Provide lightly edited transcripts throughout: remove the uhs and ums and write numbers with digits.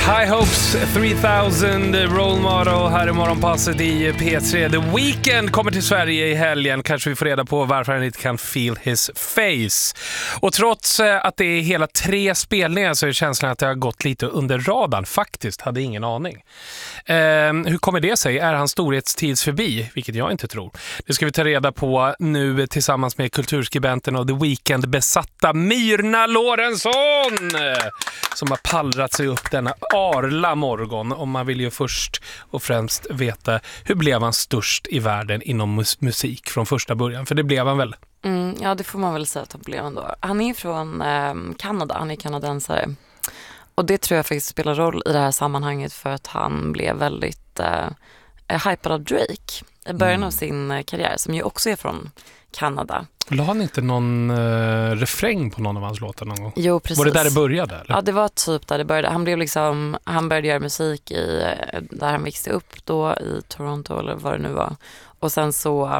High Hopes 3000 Role Model här i morgonpasset i P3. The Weeknd kommer till Sverige i helgen. Kanske vi får reda på varför han inte kan feel his face. Och trots att det är hela 3 spelningar så är känslan att det har gått lite under radarn. Faktiskt, hade ingen aning. Hur kommer det sig? Är han storhetstids förbi? Vilket jag inte tror. Det ska vi ta reda på nu tillsammans med kulturskribenten och The Weeknd besatta Myrna Lorentzon, som har pallrat sig upp denna arla morgon. Och man vill ju först och främst veta, hur blev han störst i världen inom musik från första början? För det blev han väl? Ja, det får man väl säga att han blev ändå. Han är från Kanada, han är kanadensare. Och det tror jag faktiskt spelar roll i det här sammanhanget, för att han blev väldigt hypad av Drake i början av sin karriär, som ju också är från Kanada. La han inte någon refräng på någon av hans låtar någon gång? Jo, precis. Var det där det började? Eller? Ja, det var typ där det började. Han började göra musik där han växte upp då, i Toronto eller vad det nu var. Och sen så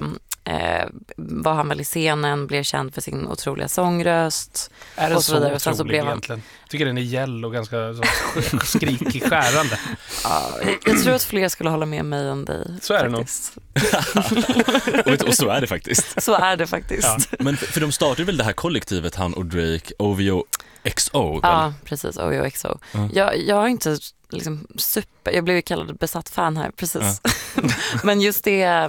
var han väl i scenen, blev känd för sin otroliga sångröst. Är den och så vidare. Och sen så blev egentligen? Jag tycker den är gäll och ganska skrikig skärande. Ja, jag tror att fler skulle hålla med mig än dig. Så är faktiskt. Det nog. Och så är det faktiskt. Så är det faktiskt. Ja. Men för de startade väl det här kollektivet, han och Drake, OVO XO? Ja, precis, OVO XO. Jag har inte liksom jag blev ju kallad besatt fan här, precis. Men just det...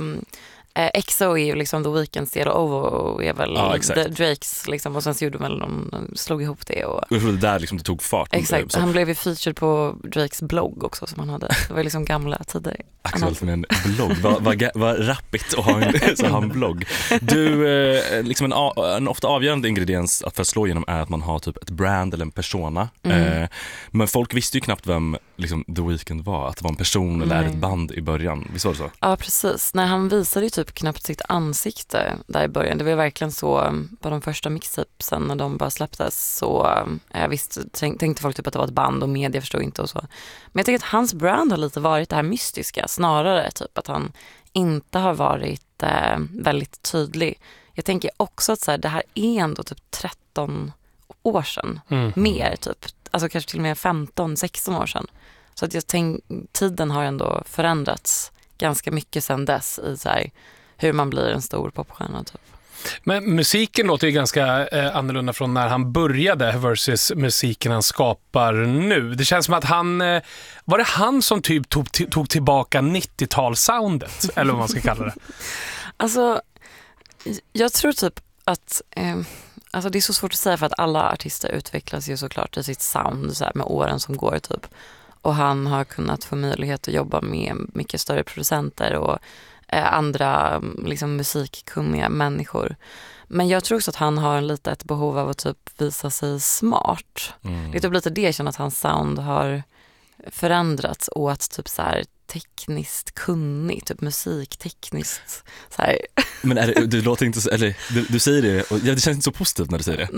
XO är ju liksom The Weeknds del och OVO är väl Drakes liksom, och sen så gjorde de slog ihop det och det där liksom det tog fart. Exakt, så. Han blev ju featured på Drakes blogg också som han hade. Det var liksom gamla tider. Axel med en blogg, vad rappigt att ha en blogg. Du, liksom en ofta avgörande ingrediens för att slå igenom är att man har typ ett brand eller en persona. Men folk visste ju knappt vem liksom The Weeknd var, att det var en person eller ett band i början. Visst var det så? Ja, precis. Nej, han visade ju typ knappt sitt ansikte där i början. Det var verkligen så på de första mixtapsen när de bara släpptes, så visst tänkte folk typ att det var ett band och media förstod inte och så. Men jag tycker att hans brand har lite varit det här mystiska, snarare typ att han inte har varit väldigt tydlig. Jag tänker också att så här, det här är ändå typ 13 år sedan. Mer typ, alltså kanske till och med 15-16 år sedan. Så att jag tiden har ändå förändrats ganska mycket sedan dess i så här, hur man blir en stor popstjärna typ. Men musiken låter ju ganska annorlunda från när han började versus musiken han skapar nu. Det känns som att var det han som typ tog tillbaka 90-talssoundet, eller vad man ska kalla det? Alltså, jag tror typ att alltså det är så svårt att säga, för att alla artister utvecklas ju såklart i sitt sound så här, med åren som går typ. Och han har kunnat få möjlighet att jobba med mycket större producenter och andra liksom musikkunniga människor. Men jag tror också att han har lite ett behov av att typ visa sig smart. Det är typ lite det jag känner, att hans sound har förändrats och att typ så här tekniskt kunnig, typ musiktekniskt så här. Men du låter inte så, eller du säger det och det känns inte så positivt när du säger det.